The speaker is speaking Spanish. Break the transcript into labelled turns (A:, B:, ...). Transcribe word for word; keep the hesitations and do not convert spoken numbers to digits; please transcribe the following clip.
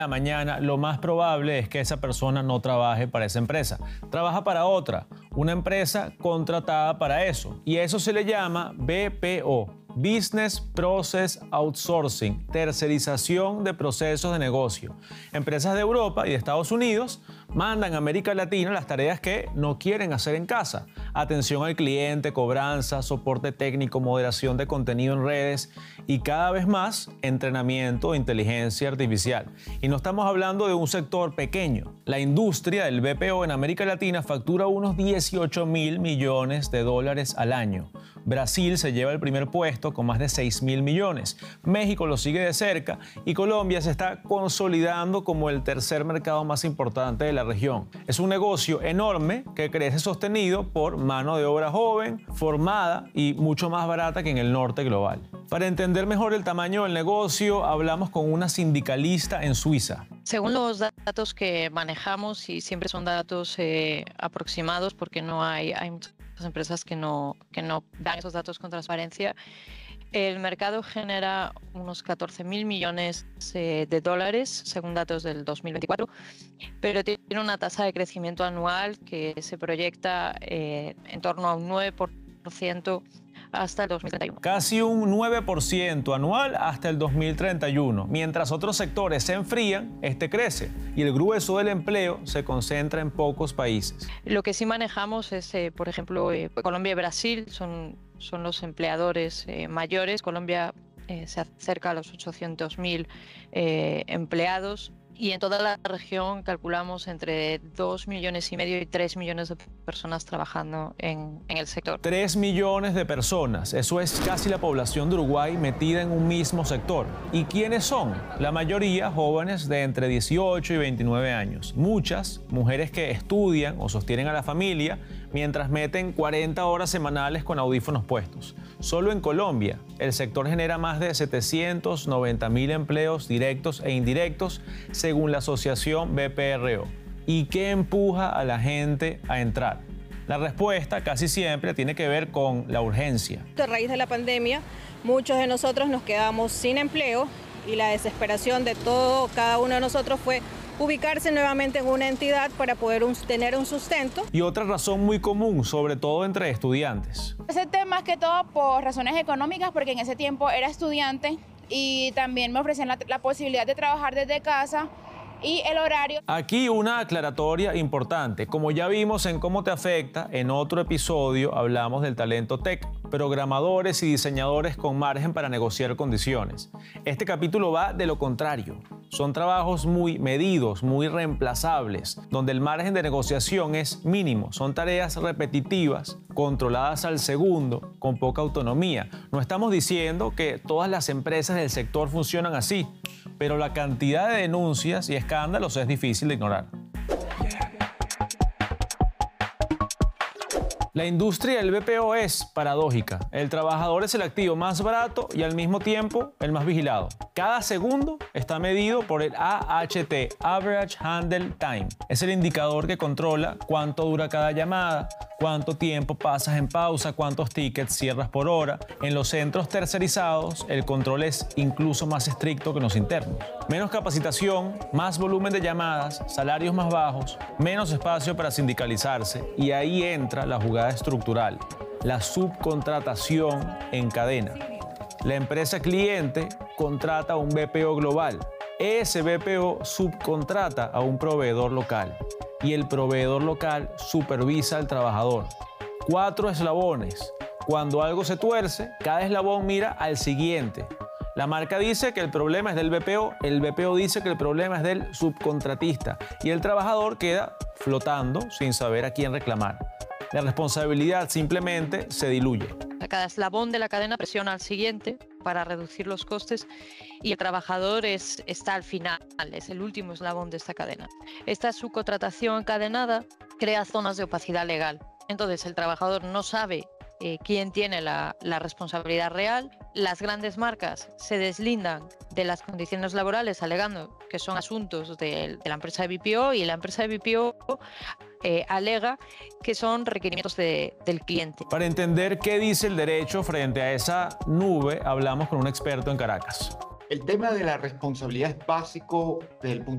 A: la mañana, lo más probable es que esa persona no trabaje para esa empresa. Trabaja para otra, una empresa contratada para eso. Y eso se le llama B P O. Business Process Outsourcing, tercerización de procesos de negocio. Empresas de Europa y de Estados Unidos mandan a América Latina las tareas que no quieren hacer en casa. Atención al cliente, cobranza, soporte técnico, moderación de contenido en redes y cada vez más entrenamiento de inteligencia artificial. Y no estamos hablando de un sector pequeño. La industria del B P O en América Latina factura unos dieciocho mil millones de dólares al año. Brasil se lleva el primer puesto con más de seis mil millones. México lo sigue de cerca y Colombia se está consolidando como el tercer mercado más importante de la región. Es un negocio enorme que crece sostenido por mano de obra joven, formada y mucho más barata que en el norte global. Para entender mejor el tamaño del negocio, hablamos con una sindicalista en Suiza.
B: Según los datos que manejamos, y siempre son datos eh, aproximados porque no hay, hay muchas empresas que no, que no dan esos datos con transparencia, el mercado genera unos catorce mil millones eh, de dólares, según datos del dos mil veinticuatro, pero tiene una tasa de crecimiento anual que se proyecta eh, en torno a un nueve por ciento hasta el dos mil treinta y uno.
A: Casi un nueve por ciento anual hasta el dos mil treinta y uno. Mientras otros sectores se enfrían, este crece y el grueso del empleo se concentra en pocos países.
B: Lo que sí manejamos es, eh, por ejemplo, eh, Colombia y Brasil son, son los empleadores eh, mayores. Colombia eh, se acerca a los ochocientos mil eh, empleados. Y en toda la región calculamos entre dos millones y medio y tres millones de personas trabajando en, en el sector.
A: tres millones de personas, eso es casi la población de Uruguay metida en un mismo sector. ¿Y quiénes son? La mayoría jóvenes de entre dieciocho y veintinueve años. Muchas mujeres que estudian o sostienen a la familia mientras meten cuarenta horas semanales con audífonos puestos. Solo en Colombia, el sector genera más de setecientos noventa mil empleos directos e indirectos, según la asociación B P R O. ¿Y qué empuja a la gente a entrar? La respuesta casi siempre tiene que ver con la urgencia.
C: A raíz de la pandemia, muchos de nosotros nos quedamos sin empleo y la desesperación de todo, cada uno de nosotros fue ubicarse nuevamente en una entidad para poder un, tener un sustento.
A: Y otra razón muy común, sobre todo entre estudiantes.
D: Ese tema más que todo por razones económicas, porque en ese tiempo era estudiante y también me ofrecían la, la posibilidad de trabajar desde casa y el horario.
A: Aquí una aclaratoria importante. Como ya vimos en Cómo te afecta, en otro episodio hablamos del talento tech, programadores y diseñadores con margen para negociar condiciones. Este capítulo va de lo contrario. Son trabajos muy medidos, muy reemplazables, donde el margen de negociación es mínimo. Son tareas repetitivas, controladas al segundo, con poca autonomía. No estamos diciendo que todas las empresas del sector funcionan así, pero la cantidad de denuncias y escándalos es difícil de ignorar. La industria del B P O es paradójica. El trabajador es el activo más barato y al mismo tiempo el más vigilado. Cada segundo está medido por el A H T, Average Handle Time. Es el indicador que controla cuánto dura cada llamada, cuánto tiempo pasas en pausa, cuántos tickets cierras por hora. En los centros tercerizados, el control es incluso más estricto que en los internos. Menos capacitación, más volumen de llamadas, salarios más bajos, menos espacio para sindicalizarse y ahí entra la jugada estructural, la subcontratación en cadena. La empresa cliente contrata a un B P O global. Ese B P O subcontrata a un proveedor local y el proveedor local supervisa al trabajador. Cuatro eslabones. Cuando algo se tuerce, cada eslabón mira al siguiente. La marca dice que el problema es del B P O, el B P O dice que el problema es del subcontratista y el trabajador queda flotando sin saber a quién reclamar. La responsabilidad simplemente se diluye.
B: Cada eslabón de la cadena presiona al siguiente para reducir los costes y el trabajador es, está al final, es el último eslabón de esta cadena. Esta subcontratación encadenada crea zonas de opacidad legal. Entonces el trabajador no sabe eh, quién tiene la, la responsabilidad real. Las grandes marcas se deslindan de las condiciones laborales alegando que son asuntos de, de la empresa de B P O y la empresa de B P O eh, alega que son requerimientos de, del cliente.
A: Para entender qué dice el derecho frente a esa nube, hablamos con un experto en Caracas.
E: El tema de la responsabilidad es básico desde el punto